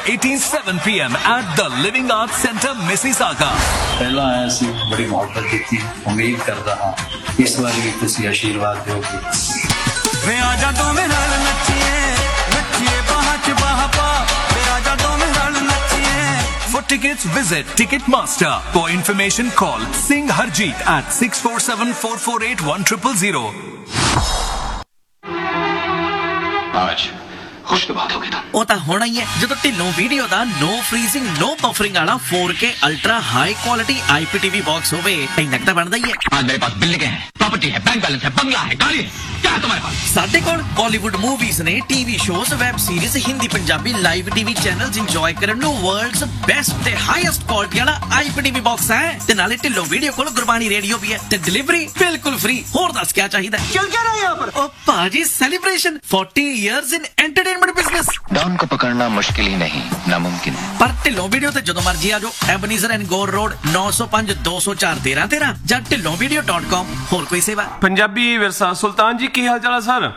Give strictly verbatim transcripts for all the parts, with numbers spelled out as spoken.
eighteen seven p m at the Living Arts Centre, Mississauga. पहला आया सी बड़ी मोहब्बत की थी, उम्मीद करता हाँ इस बार भी तुसी आशीर्वाद दोगे। वे आजा तो मेरे नाल नचिए नचिए बाह च बाह पा वे आजा तो मेरे नाल नचिए। For tickets, visit Ticketmaster. For information, call Singh Harjeet at six four seven four four eight one zero zero zero. आज खुश तो बात होगी तुम। ਉਹ ਤਾਂ ਹੋਣਾ ਹੀ ਹੈ ਜਦੋਂ ਢਿੱਲੋਂ ਵੀਡੀਓ ਦਾ ਨੋ ਫ੍ਰੀਜ਼ਿੰਗ ਨੋ ਬਫਰਿੰਗ ਵਾਲਾ four K ultra high quality I P T V box ਹੋਵੇ ਇੰਨਾ ਤਾਂ ਬਣਦਾ ਹੀ ਹੈ। आज मेरे पास बिल्डिंग है, प्रॉपर्टी है, बैंक बैलेंस है, बंगला है, गाड़ी है, क्या है तुम्हारे पास? ਸਾਡੇ ਕੋਲ ਬਾਲੀਵੁੱਡ ਮੂਵੀਜ਼ ਨੇ, TV shows, web series, Hindi Punjabi live TV channels enjoy ਕਰਨ ਨੂੰ ਵਰਲਡਸ ਬੈਸਟ ਤੇ ਹਾਈਐਸਟ ਕੁਆਲਿਟੀ ਵਾਲਾ I P T V box ਹੈ ਤੇ ਨਾਲੇ ਢਿੱਲੋਂ ਵੀਡੀਓ ਕੋਲ ਗੁਰਬਾਣੀ ਰੇਡੀਓ ਵੀ ਹੈ ਤੇ ਡਿਲੀਵਰੀ ਬਿਲਕੁਲ ਫ੍ਰੀ। ਹੋਰ ਦੱਸ ਕੀ ਚਾਹੀਦਾ? चल क्या रहा है यहाँ पर? ਓ ਭਾਜੀ celebration forty years in entertainment business। Don को पकड़ना मुश्किल ही नहीं, नामुमकिन है। ਪਰ ਢਿੱਲੋਂ ਵੀਡੀਓ ਤੇ ਜਦੋਂ ਮਰਜੀ ਆ ਜਾਓ। ਐਬਨੀਜ਼ਰ and Ghor road nine oh five two oh four one three one three ਜਾਂ ਢਿੱਲੋਂ ਵੀਡੀਓ ਡਾਟ ਕਾਮ। ਹੋਰ ਕੋਈ ਸੇਵਾ? पंजाबी विरसा सुल्तान जी की हाल चाल है sir?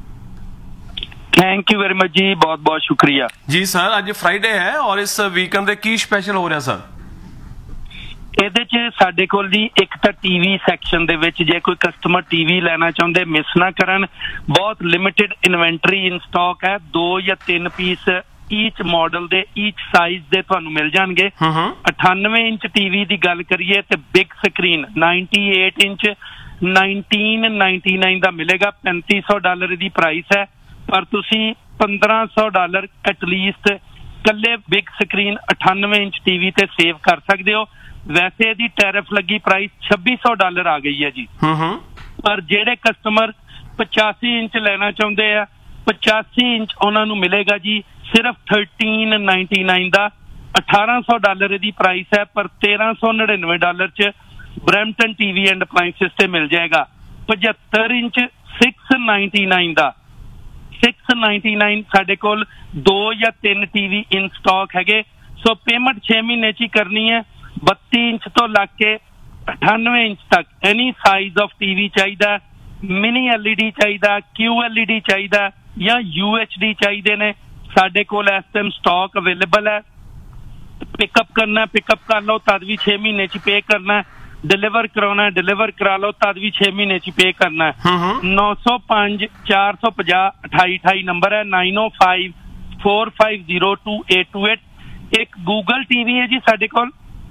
Thank you very much जी, बहुत बहुत शुक्रिया जी सर। ਅੱਜ ਫਰਾਈਡੇ ਹੈ ਔਰ ਇਸ ਵੀਕਐਂਡ ਦੇ ਕੀ ਸਪੈਸ਼ਲ ਹੋ ਰਿਹਾ ਸਰ? ਇਹਦੇ ਚ ਸਾਡੇ ਕੋਲ ਜੀ ਇੱਕ ਤਾਂ ਟੀਵੀ ਸੈਕਸ਼ਨ ਦੇ ਵਿੱਚ ਜੇ ਕੋਈ ਕਸਟਮਰ ਟੀਵੀ ਲੈਣਾ ਚਾਹੁੰਦੇ ਮਿਸ ਨਾ ਕਰਨ, ਬਹੁਤ ਲਿਮਿਟਿਡ ਇਨਵੈਂਟਰੀ ਇਨ ਸਟਾਕ ਹੈ। ਦੋ ਜਾਂ ਤਿੰਨ ਪੀਸ ਈਚ ਮਾਡਲ ਦੇ ਈਚ ਸਾਈਜ਼ ਦੇ ਤੁਹਾਨੂੰ ਮਿਲ ਜਾਣਗੇ। ਅਠਾਨਵੇਂ ਇੰਚ ਟੀਵੀ ਦੀ ਗੱਲ ਕਰੀਏ ਤੇ ਬਿਗ ਸਕਰੀਨ ਅਠਾਨਵੇਂ ਇੰਚ nineteen ninety-nine ਦਾ ਮਿਲੇਗਾ। ਪੈਂਤੀ ਸੌ ਡਾਲਰ ਦੀ ਪ੍ਰਾਈਸ ਹੈ ਪਰ ਤੁਸੀਂ ਪੰਦਰਾਂ ਸੌ ਡਾਲਰ ਐਟਲੀਸਟ ਕੱਲੇ ਬਿਗ ਸਕਰੀਨ ਅਠਾਨਵੇਂ ਇੰਚ ਟੀਵੀ ਤੇ ਸੇਵ ਕਰ ਸਕਦੇ ਹੋ। ਵੈਸੇ ਇਹਦੀ ਟੈਰਿਫ ਲੱਗੀ ਪ੍ਰਾਈਸ ਛੱਬੀ ਸੌ ਡਾਲਰ ਆ ਗਈ ਹੈ ਜੀ। ਪਰ ਜਿਹੜੇ ਕਸਟਮਰ ਪਚਾਸੀ ਇੰਚ ਲੈਣਾ ਚਾਹੁੰਦੇ ਆ ਪਚਾਸੀ ਇੰਚ ਉਹਨਾਂ ਨੂੰ ਮਿਲੇਗਾ ਜੀ ਸਿਰਫ thirteen ninety-nine ਦਾ। ਅਠਾਰਾਂ ਸੌ ਡਾਲਰ ਇਹਦੀ ਪ੍ਰਾਈਸ ਹੈ ਪਰ ਤੇਰਾਂ ਸੌ ਨੜਿਨਵੇਂ ਡਾਲਰ ਚ ਬਰੈਂਪਟਨ ਟੀਵੀ ਐਂਡ ਅਪਲਾਇੰਸਿਸ ਤੇ ਮਿਲ ਜਾਏਗਾ। ਪਝੱਤਰ ਇੰਚ six ninety-nine ਦਾ six ninety-nine ਸਾਡੇ ਕੋਲ ਦੋ ਜਾਂ ਤਿੰਨ ਟੀਵੀ ਇਨ ਸਟਾਕ ਹੈਗੇ। ਸੋ ਪੇਮੈਂਟ ਛੇ ਮਹੀਨੇ ਚ ਹੀ ਕਰਨੀ ਹੈ। ਬੱਤੀ ਇੰਚ ਤੋਂ ਲੱਗ ਕੇ ਅਠਾਨਵੇਂ ਇੰਚ ਤੱਕ ਐਨੀ ਸਾਈਜ਼ ਆਫ ਟੀਵੀ ਚਾਹੀਦਾ, ਮਿਨੀ ਐਲ ਈ ਡੀ ਚਾਹੀਦਾ, ਕਿਊ ਐਲ ਈ ਡੀ ਚਾਹੀਦਾ ਜਾਂ ਯੂ ਐਚ ਡੀ ਚਾਹੀਦੇ ਨੇ, ਸਾਡੇ ਕੋਲ ਇਸ ਟਾਈਮ ਸਟਾਕ ਅਵੇਲੇਬਲ ਹੈ। ਪਿਕਅਪ ਕਰਨਾ ਪਿਕਅਪ ਕਰ ਲਓ ਤਦ ਵੀ ਛੇ ਮਹੀਨੇ ਚ ਪੇ ਕਰਨਾ, ਡਿਲੀਵਰ ਕਰਾਉਣਾ ਡਿਲੀਵਰ ਕਰਾ ਲਓ ਤਦ ਵੀ ਛੇ ਮਹੀਨੇ ਚ ਪੇ ਕਰਨਾ। ਨੌ ਸੌ ਪੰਜ ਚਾਰ ਸੌ ਪੰਜਾਹ ਅਠਾਈ ਅਠਾਈ ਨੰਬਰ ਹੈ nine oh five four five zero two eight two eight। ਇੱਕ ਗੂਗਲ ਟੀਵੀ ਹੈ ਜੀ ਸਾਡੇ ਕੋਲ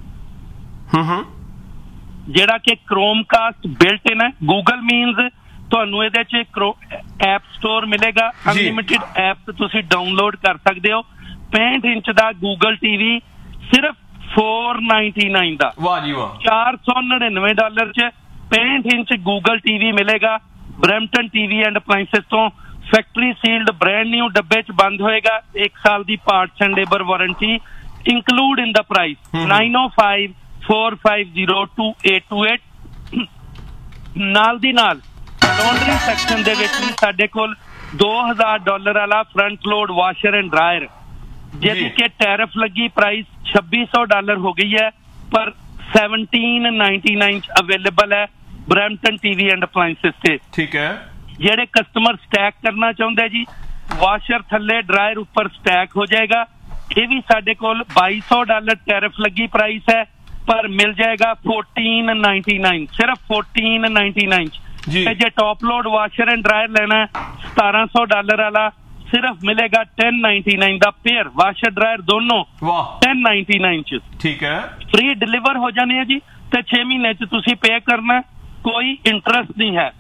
ਜਿਹੜਾ ਕਿ ਕ੍ਰੋਮਕਾਸਟ ਬਿਲਟ ਇਨ ਹੈ। ਗੂਗਲ ਮੀਨਸ ਤੁਹਾਨੂੰ ਇਹਦੇ ਚ ਐਪ ਸਟੋਰ ਮਿਲੇਗਾ, ਅਨਲਿਮਿਟਿਡ ਐਪ ਤੁਸੀਂ ਡਾਊਨਲੋਡ ਕਰ ਸਕਦੇ ਹੋ। ਪੈਂਹਠ ਇੰਚ ਦਾ ਗੂਗਲ ਟੀਵੀ ਸਿਰਫ four ninety-nine ਦਾ। ਵਾਹ ਜੀ ਵਾਹ। ਚਾਰ ਸੌ ਨੜਿਨਵੇਂ ਡਾਲਰ ਚ ਪੈਂਹਠ ਇੰਚ ਗੂਗਲ ਟੀਵੀ ਮਿਲੇਗਾ ਬਰੈਂਪਟਨ ਟੀਵੀ ਐਂਡ ਅਪਲਾਇੰਸਿਸ ਤੋਂ। ਫੈਕਟਰੀ ਸੀਲਡ ਬ੍ਰਾਂਡ ਨਿਊ ਡੱਬੇ ਚ ਬੰਦ ਹੋਏਗਾ। ਇੱਕ ਸਾਲ ਦੀ parts and labour warranty include in the price. nine oh five four five zero two eight two eight। ਨਾਲ ਦੀ ਨਾਲ ਲਾਂਡਰੀ ਸੈਕਸ਼ਨ ਦੇ ਵਿੱਚ ਵੀ ਸਾਡੇ ਕੋਲ ਦੋ ਹਜ਼ਾਰ ਡਾਲਰ ਵਾਲਾ front load washer and dryer ਜਿਹਦੀ ਕਿ ਟੈਰਿਫ ਲੱਗੀ ਪ੍ਰਾਈਸ ਛੱਬੀ ਸੌ ਡਾਲਰ ਹੋ ਗਈ ਹੈ ਪਰ seventeen ninety-nine ਚ ਅਵੇਲੇਬਲ ਹੈ ਬਰੈਂਪਟਨ ਟੀਵੀ ਐਂਡ ਅਪਲਾਇੰਸਿਸ ਤੇ। ਠੀਕ ਹੈ। ਜਿਹੜੇ ਕਸਟਮਰ ਸਟੈਕ ਕਰਨਾ ਚਾਹੁੰਦੇ ਜੀ ਵਾਸ਼ਰ ਥੱਲੇ ਡਰਾਇਰ ਉੱਪਰ ਸਟੈਕ ਹੋ ਜਾਏਗਾ। ਇਹ ਵੀ ਸਾਡੇ ਕੋਲ ਬਾਈ ਸੌ ਡਾਲਰ ਟੈਰਿਫ ਲੱਗੀ ਪ੍ਰਾਈਸ ਹੈ ਪਰ ਮਿਲ ਜਾਏਗਾ fourteen ninety-nine ਸਿਰਫ fourteen ninety-nine ਚ। ਤੇ ਜੇ top load washer and dryer ਲੈਣਾ ਸਤਾਰਾਂ ਸੌ ਡਾਲਰ ਵਾਲਾ ਸਿਰਫ ਮਿਲੇਗਾ ten ninety-nine ਦਾ ਪੇਅਰ ਵਾਸ਼ਰ ਡਰਾਇਰ ਦੋਨੋਂ ten ninety-nine ਚ। ਠੀਕ ਹੈ। ਫ੍ਰੀ ਡਿਲੀਵਰ ਹੋ ਜਾਣੇ ਆ ਜੀ ਤੇ ਛੇ ਮਹੀਨੇ ਚ ਤੁਸੀਂ ਪੇ ਕਰਨਾ, ਕੋਈ ਇੰਟਰਸਟ ਨਹੀਂ ਹੈ।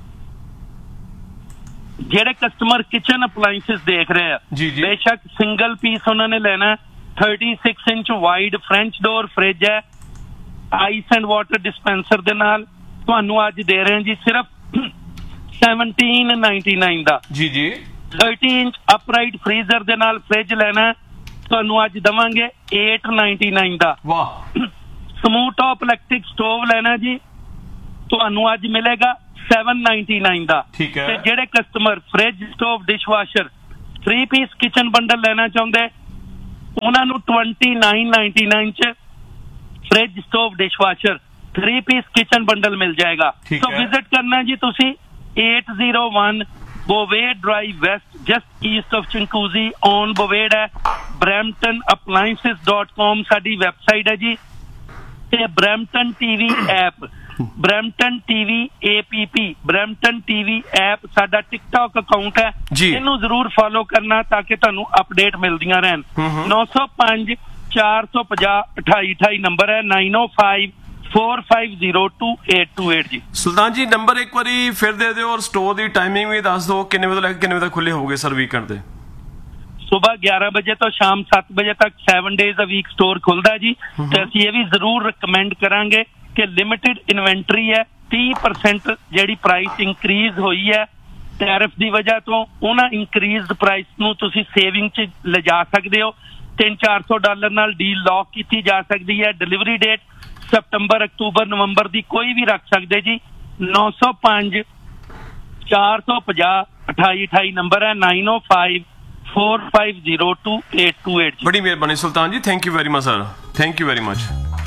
ਜਿਹੜੇ ਕਸਟਮਰ ਕਿਚਨ ਅਪਲਾਇੰਸਿਸ ਦੇਖ ਰਹੇ ਆ ਬੇਸ਼ੱਕ ਸਿੰਗਲ ਪੀਸ ਉਹਨਾਂ ਨੇ ਲੈਣਾ। thirty-six inch wide French door fridge ਹੈ ਆਈਸ ਐਂਡ ਵਾਟਰ ਡਿਸਪੈਂਸਰ ਦੇ ਨਾਲ। ਤੁਹਾਨੂੰ ਅੱਜ ਦੇ ਰਹੇ ਜੀ ਸਿਰਫ seventeen ninety-nine ਦਾ। ਜੀ ਜੀ। thirty ਇੰਚ ਅਪਰਾਈਟ ਫ੍ਰੀਜ਼ਰ ਦੇ ਨਾਲ ਫ੍ਰਿਜ ਲੈਣਾ ਤੁਹਾਨੂੰ ਅੱਜ ਦਵਾਂਗੇ eight ninety-nine ਦਾ। ਵਾਹ। ਸਮੂਥ ਟੌਪ ਇਲੈਕਟ੍ਰਿਕ ਸਟੋਵ ਲੈਣਾ ਜੀ ਤੁਹਾਨੂੰ ਅੱਜ ਮਿਲੇਗਾ seven ninety-nine ਦਾ। ਠੀਕ ਹੈ। ਤੇ ਜਿਹੜੇ customer fridge stove dishwasher three piece kitchen bundle ਲੈਣਾ ਚਾਹੁੰਦੇ ਉਹਨਾਂ ਨੂੰ twenty-nine ninety-nine ਚ fridge stove dishwasher three piece kitchen bundle ਮਿਲ ਜਾਏਗਾ। ਸੋ ਵਿਜ਼ਿਟ ਕਰਨਾ ਜੀ ਤੁਸੀਂ eight oh one Bovade Drive West, just east of Chinguzi on Bovade है। Brampton Appliances dot com साडी website है जी। ਤੇ Brampton T V app, Brampton T V app, Brampton T V app ਸਾਡਾ TikTok account ਹੈ, ਇਹਨੂੰ ਜ਼ਰੂਰ follow ਕਰਨਾ ਤਾਂ ਕਿ ਤੁਹਾਨੂੰ ਅਪਡੇਟ ਮਿਲਦੀਆਂ ਰਹਿਣ। ਨੌ ਸੌ ਪੰਜ ਚਾਰ ਸੌ ਪੰਜਾਹ ਅਠਾਈ ਅਠਾਈ ਨੰਬਰ ਹੈ nine oh five four five zero two eight two eight ਜੀ। ਸੁਲਤਾਨ ਜੀ ਨੰਬਰ ਇੱਕ ਵਾਰੀ ਫਿਰ ਦੇ ਦਿਓ ਔਰ ਸਟੋਰ ਦੀ ਟਾਈਮਿੰਗ ਵੀ ਦੱਸ ਦਿਓ, ਕਿੰਨੇ ਵਜੇ ਤੋਂ ਲੈ ਕੇ ਕਿੰਨੇ ਵਜੇ ਤੱਕ ਖੁੱਲੇ ਹੋਗੇ ਸਰ ਵੀਕਐਂਡ ਤੇ? ਸੁਬਾਹ ਗਿਆਰਾਂ ਵਜੇ ਤੋਂ ਸ਼ਾਮ ਸੱਤ ਵਜੇ ਤੱਕ ਸੈਵਨ ਡੇਜ਼ ਅ ਵੀਕ ਸਟੋਰ ਖੁੱਲਦਾ ਜੀ। ਤੇ ਅਸੀਂ ਇਹ ਵੀ ਜ਼ਰੂਰ ਰਿਕਮੈਂਡ ਕਰਾਂਗੇ ਕਿ ਲਿਮਿਟਿਡ ਇਨਵੈਂਟਰੀ ਹੈ, ਤੀਹ ਪਰਸੈਂਟ ਜਿਹੜੀ ਪ੍ਰਾਈਸ ਇੰਕਰੀਜ਼ ਹੋਈ ਹੈ ਟੈਰਿਫ ਦੀ ਵਜ੍ਹਾ ਤੋਂ, ਉਹਨਾਂ ਇੰਕਰੀਜ਼ਡ ਪ੍ਰਾਈਸ ਨੂੰ ਤੁਸੀਂ ਸੇਵਿੰਗ 'ਚ ਲਿਜਾ ਸਕਦੇ ਹੋ। ਤਿੰਨ ਚਾਰ ਸੌ ਡਾਲਰ ਨਾਲ ਡੀਲ ਲੌਕ ਕੀਤੀ ਜਾ ਸਕਦੀ ਹੈ। ਡਿਲੀਵਰੀ ਡੇਟ ਸਤੰਬਰ ਅਕਤੂਬਰ ਨਵੰਬਰ ਦੀ ਕੋਈ ਵੀ ਰੱਖ ਸਕਦੇ ਜੀ। ਨੌ ਸੌ ਪੰਜ ਚਾਰ ਸੌ ਪੰਜਾਹ ਅਠਾਈ ਅਠਾਈ ਨੰਬਰ ਹੈ nine oh five four five zero two eight two eight ਜੀ। ਬੜੀ ਮਿਹਰਬਾਨੀ ਸੁਲਤਾਨ ਜੀ, thank you very much sir, thank you very much.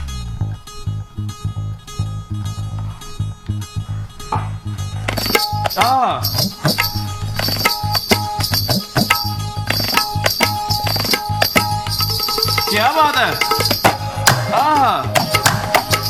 ਆ ਕੀ ਬਾਤ ਹੈ। ਆਹ